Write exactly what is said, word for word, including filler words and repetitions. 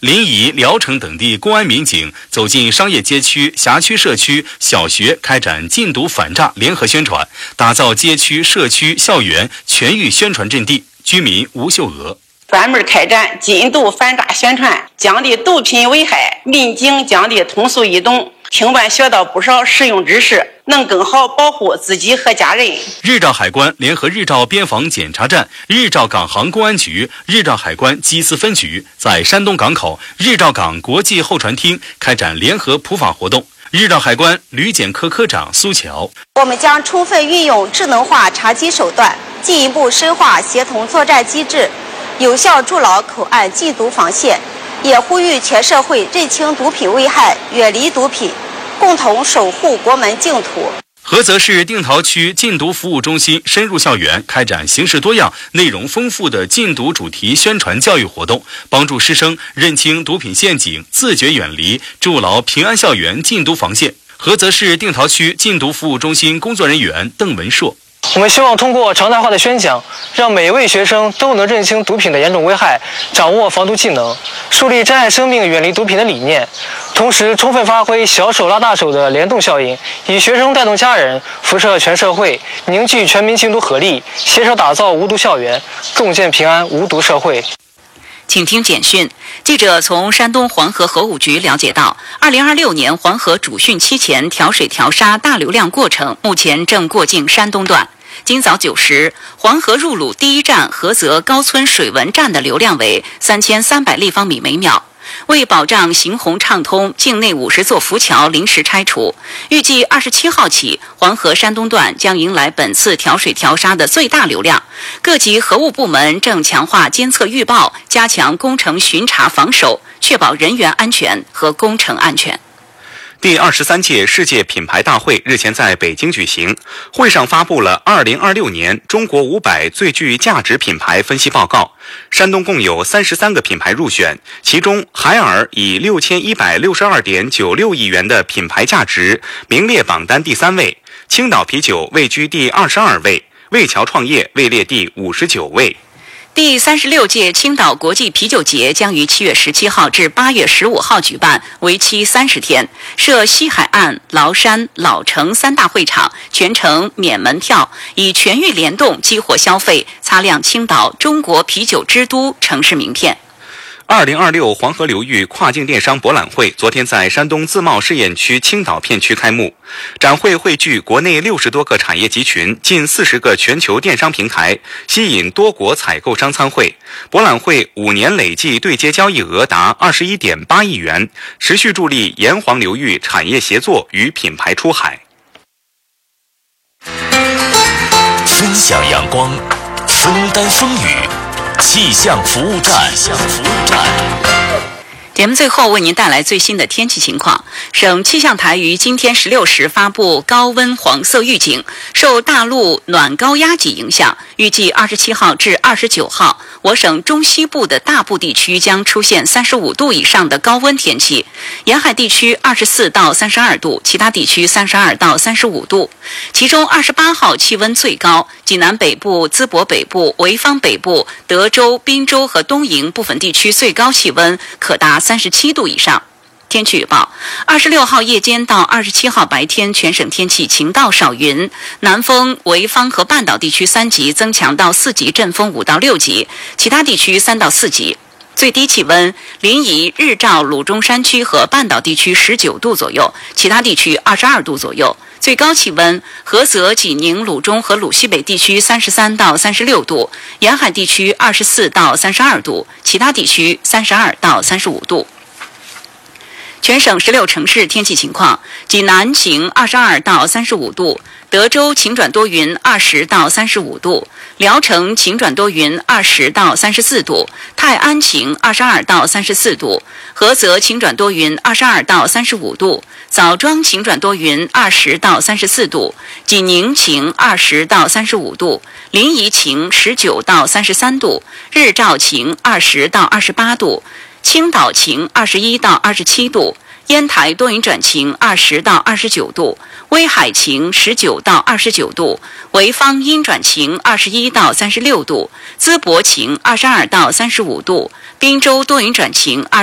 临沂、聊城等地公安民警走进商业街区、辖区社区、小学，开展禁毒反诈联合宣传，打造街区、社区、校园全域宣传阵地。居民吴秀娥。 专门开展禁毒反诈宣传，降低毒品危害，民警降低通俗易懂，听完学到不少实用知识，能更好保护自己和家人。 日照海关联合日照边防检查站、日照港航公安局、日照海关缉私分局在山东港口日照港国际候船厅开展联合普法活动。日照海关旅检科科长苏乔： 我们将充分运用智能化查缉手段，进一步深化协同作战机制，有效筑牢口岸禁毒防线，也呼吁全社会认清毒品危害，远离毒品，共同守护国门净土。 菏泽市定陶区禁毒服务中心深入校园，开展形式多样、内容丰富的禁毒主题宣传教育活动，帮助师生认清毒品陷阱，自觉远离，筑牢平安校园禁毒防线。菏泽市定陶区禁毒服务中心工作人员邓文硕： 我们希望通过常态化的宣讲，让每一位学生都能认清毒品的严重危害，掌握防毒技能，树立珍爱生命、远离毒品的理念，同时充分发挥小手拉大手的联动效应，以学生带动家人，辐射全社会，凝聚全民禁毒合力，携手打造无毒校园，共建平安无毒社会。 请听简讯。记者从山东黄河河务局了解到，二零二六年黄河主汛期前调水调沙大流量过程目前正过境山东段。今早九时，黄河入鲁第一站菏泽高村水文站的流量为三千三百立方米每秒。为保障行洪畅通，境内五十座浮桥临时拆除。预计二十七号起，黄河山东段将迎来本次调水调沙的最大流量。各级河务部门正强化监测预报，加强工程巡查防守，确保人员安全和工程安全。 第二十三届世界品牌大会日前在北京举行，会上发布了二零二六年中国五百最具价值品牌分析报告。山东共有三十三个品牌入选，其中海尔以六千一百六十二点九六亿元的品牌价值名列榜单第三位，青岛啤酒位居第二十二位，魏桥创业位列第五十九位。 第三十六届青岛国际啤酒节将于七月十七号至八月十五号举办，为期三十天，设西海岸、崂山、老城三大会场，全程免门票，以全域联动激活消费，擦亮青岛中国啤酒之都城市名片。 二零二六黄河流域跨境电商博览会昨天在山东自贸试验区青岛片区开幕。展会汇聚国内六十多个产业集群，近四十个全球电商平台，吸引多国采购商参会。博览会五年累计对接交易额达二十一点八亿元，持续助力沿黄流域产业协作与品牌出海。 分享阳光，分担风雨。气象服务站，气象服务站。 节目最后为您带来最新的天气情况。省气象台于今天十六时发布高温黄色预警，受大陆暖高压脊影响，预计二十七号至二十九号，我省中西部的大部地区将出现三十五度以上的高温天气，沿海地区二十四到三十二度，其他地区三十二到三十五度。其中二十八号气温最高，济南北部、淄博北部、潍坊北部、德州、滨州和东营部分地区最高气温可达三十七度以上。天气预报：二十六号夜间到二十七号白天，全省天气晴到少云，南风潍坊和半岛地区三级增强到四级，阵风五到六级，其他地区三到四级。最低气温：临沂、日照、鲁中山区和半岛地区十九度左右，其他地区二十二度左右。最高气温：菏泽、济宁、鲁中和鲁西北地区三十三到三十六度，沿海地区二十四到三十二度，其他地区三十二到三十五度。全省十六城市天气情况：济南晴，二十二到三十五度；德州晴转多云，二十到三十五度；聊城晴转多云，二十到三十四度；泰安晴，二十二到三十四度；菏泽晴转多云，二十二到三十五度；枣庄晴转多云，二十到三十四度；济宁晴，二十到三十五度；临沂晴，十九到三十三度；日照晴，二十到二十八度；青岛晴，二十一到二十七度；烟台多云转晴，二十到二十九度；威海晴，十九到二十九度；潍坊阴转晴，二十一到三十六度；淄博晴，二十二到三十五度；滨州多云转晴，